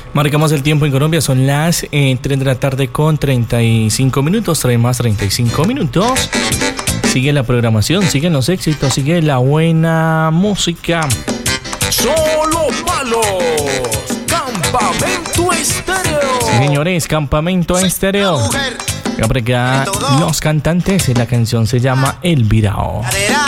Marcamos el tiempo en Colombia, son las 3 de la tarde con 35 minutos, trae más 35 minutos. Sigue la programación, siguen los éxitos, sigue la buena música. Solo malos. Campamento Estéreo. Sí, señores, Campamento Estéreo. Acá los cantantes, la canción se llama El Virao.